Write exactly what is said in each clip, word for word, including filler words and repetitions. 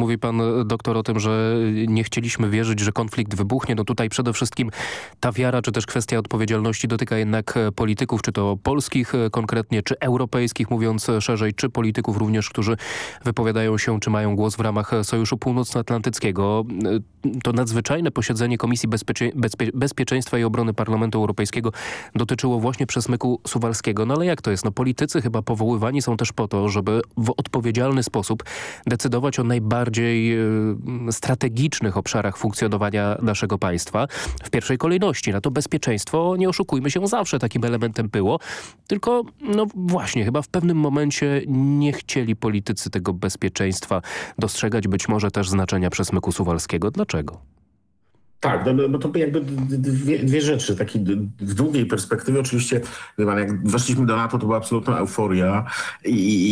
mówi pan doktor o tym, że nie chcieliśmy wierzyć, że konflikt wybuchnie. No tutaj przede wszystkim ta wiara, czy też kwestia odpowiedzialności dotyka jednak polityków, czy to polskich konkretnie, czy europejskich, mówiąc szerzej, czy polityków również, którzy wypowiadają się, czy mają głos w ramach Sojuszu Północnoatlantyckiego. To nadzwyczajne posiedzenie Komisji Bezpiecze Bezpie Bezpieczeństwa i Obrony Parlamentu Europejskiego dotyczyło właśnie przesmyku suwalskiego. No ale jak to jest? No politycy chyba powoływani są też po to, żeby w odpowiedzialny sposób decydować o najbardziej y, strategicznych obszarach funkcjonowania naszego państwa. W pierwszej kolejności na to bezpieczeństwo, nie oszukujmy się, zawsze takim elementem było. Tylko no właśnie, chyba w pewnym momencie nie chcieli politycy tego bezpieczeństwa dostrzegać, być może też znaczenia przesmyku suwalskiego. Dlaczego? Tak, no, no to jakby dwie, dwie rzeczy. Taki, w długiej perspektywie oczywiście, jak weszliśmy do NATO, to była absolutna euforia i,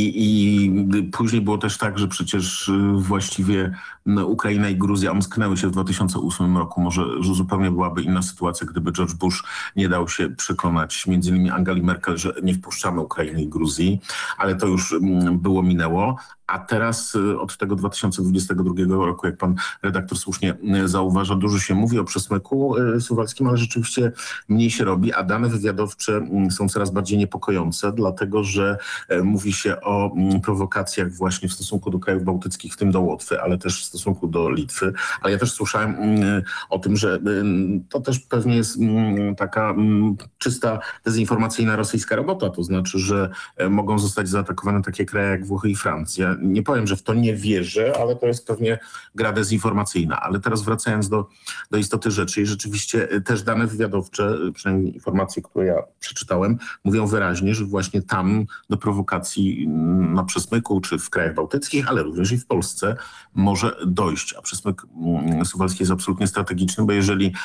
i, i później było też tak, że przecież właściwie no, Ukraina i Gruzja omsknęły się w dwa tysiące ósmym roku. Może że zupełnie byłaby inna sytuacja, gdyby George Bush nie dał się przekonać, między innymi Angeli Merkel, że nie wpuszczamy Ukrainy i Gruzji, ale to już było, minęło. A teraz od tego dwa tysiące dwudziestego drugiego roku, jak pan redaktor słusznie zauważa, dużo się mówi o przesmyku suwalskim, ale rzeczywiście mniej się robi, a dane wywiadowcze są coraz bardziej niepokojące, dlatego że mówi się o prowokacjach właśnie w stosunku do krajów bałtyckich, w tym do Łotwy, ale też w stosunku do Litwy. Ale ja też słyszałem o tym, że to też pewnie jest taka czysta dezinformacyjna rosyjska robota, to znaczy, że mogą zostać zaatakowane takie kraje jak Włochy i Francja. Nie powiem, że w to nie wierzę, ale to jest pewnie gra dezinformacyjna. Ale teraz wracając do, do istoty rzeczy i rzeczywiście też dane wywiadowcze, przynajmniej informacje, które ja przeczytałem, mówią wyraźnie, że właśnie tam do prowokacji na przesmyku, czy w krajach bałtyckich, ale również i w Polsce może dojść. A przesmyk suwalski jest absolutnie strategiczny, bo jeżeli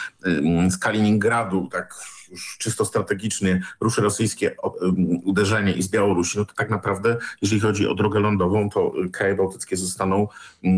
z Kaliningradu tak już czysto strategicznie ruszy rosyjskie uderzenie i z Białorusi, no to tak naprawdę, jeżeli chodzi o drogę lądową, to kraje bałtyckie zostaną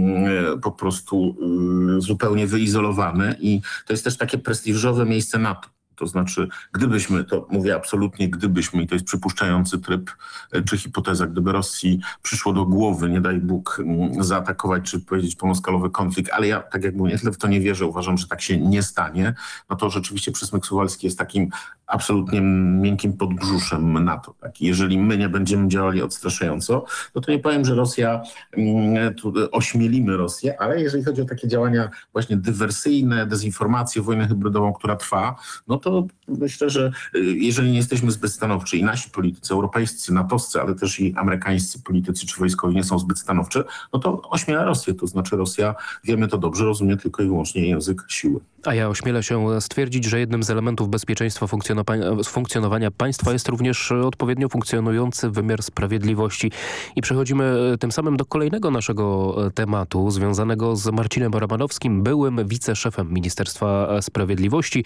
po prostu zupełnie wyizolowane i to jest też takie prestiżowe miejsce NATO. To znaczy, gdybyśmy, to mówię absolutnie gdybyśmy, i to jest przypuszczający tryb czy hipoteza, gdyby Rosji przyszło do głowy, nie daj Bóg, zaatakować czy powiedzieć pełnoskalowy konflikt, ale ja, tak jak mówię, w to nie wierzę, uważam, że tak się nie stanie, no to rzeczywiście przesmyk suwalski jest takim absolutnie miękkim podbrzuszem NATO. Tak? Jeżeli my nie będziemy działali odstraszająco, no to nie powiem, że Rosja, tu ośmielimy Rosję, ale jeżeli chodzi o takie działania właśnie dywersyjne, dezinformację, wojnę hybrydową, która trwa, no to myślę, że jeżeli nie jesteśmy zbyt stanowczy i nasi politycy europejscy, natowscy, ale też i amerykańscy politycy czy wojskowi nie są zbyt stanowczy, no to ośmiela Rosję. To znaczy Rosja, wiemy to dobrze, rozumie tylko i wyłącznie język siły. A ja ośmielę się stwierdzić, że jednym z elementów bezpieczeństwa funkcjonowania państwa jest również odpowiednio funkcjonujący wymiar sprawiedliwości. I przechodzimy tym samym do kolejnego naszego tematu, związanego z Marcinem Romanowskim, byłym wiceszefem Ministerstwa Sprawiedliwości.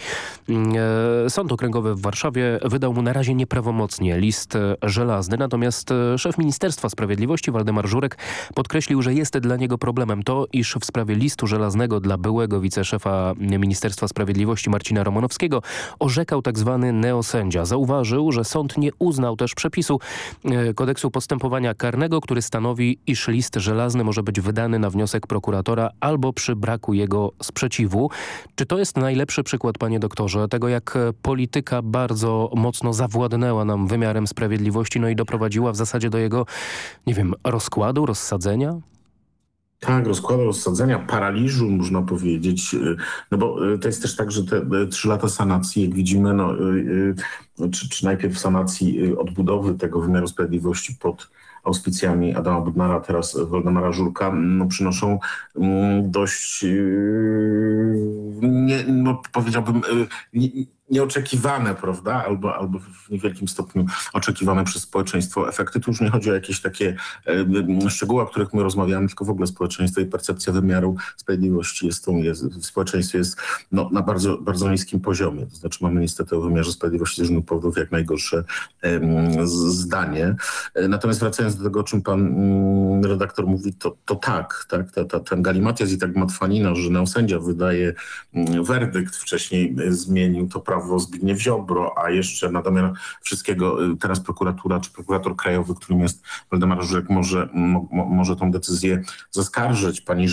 Sąd Okręgowy w Warszawie wydał mu na razie nieprawomocnie list żelazny, natomiast szef Ministerstwa Sprawiedliwości Waldemar Żurek podkreślił, że jest dla niego problemem to, iż w sprawie listu żelaznego dla byłego wiceszefa Ministerstwa Sprawiedliwości Marcina Romanowskiego orzekał tak zwany neosędzia. Zauważył, że sąd nie uznał też przepisu kodeksu postępowania karnego, który stanowi, iż list żelazny może być wydany na wniosek prokuratora albo przy braku jego sprzeciwu. Czy to jest najlepszy przykład, panie doktorze, tego jak polityka bardzo mocno zawładnęła nam wymiarem sprawiedliwości, no i doprowadziła w zasadzie do jego, nie wiem, rozkładu, rozsadzenia? Tak, rozkładu, rozsadzenia, paraliżu można powiedzieć, no bo to jest też tak, że te trzy lata sanacji, jak widzimy, no, czy, czy najpierw sanacji odbudowy tego wymiaru sprawiedliwości pod auspicjami Adama Bodnara, teraz Waldemara Żurka, no, przynoszą dość, nie, no, powiedziałbym, nie, nieoczekiwane, prawda, albo, albo w niewielkim stopniu oczekiwane przez społeczeństwo efekty. Tu już nie chodzi o jakieś takie e, szczegóły, o których my rozmawiamy, tylko w ogóle społeczeństwo i percepcja wymiaru sprawiedliwości jest, tą, jest w społeczeństwie jest no, na bardzo, bardzo niskim poziomie. To znaczy mamy niestety o wymiarze sprawiedliwości z różnych powodów jak najgorsze e, zdanie. E, natomiast wracając do tego, o czym pan m, redaktor mówi, to, to tak, tak ta, ta, ten galimatias i tak matwanina, że neosędzia wydaje m, werdykt, wcześniej zmienił to prawo Zbigniew Ziobro, a jeszcze na domiar wszystkiego teraz prokuratura czy prokurator krajowy, którym jest Waldemar Żurek, może, mo, może tą decyzję zaskarżyć. Pani